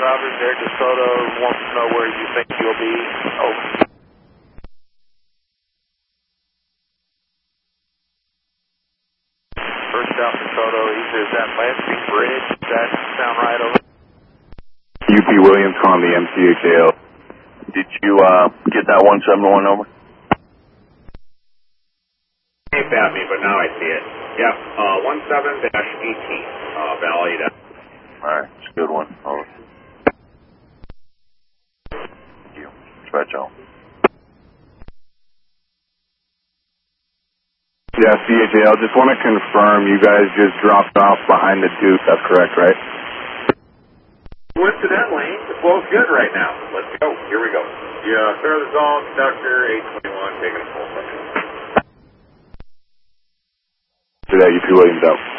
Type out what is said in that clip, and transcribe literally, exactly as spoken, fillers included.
Roger, Derek DeSoto wants to know where you think you'll be. Over. First South DeSoto, he says that Lansing Bridge, does that sound right over? U P Williams calling the M C H A L. Did you uh, get that one seven one over? Ain't at me, but now I see it. Yep, uh, one seven dash eighteen, uh, Valley. Alright, it's a good one. Over. Thank you. Dispatch home. Yeah, C H A L, just want to confirm you guys just dropped off behind the Duke, that's correct, right? Coincidentally, the flow's good right now. Let's go. Here we go. Yeah, clear the zone, conductor eight twenty-one, taking a full second. To that, U P Williams out.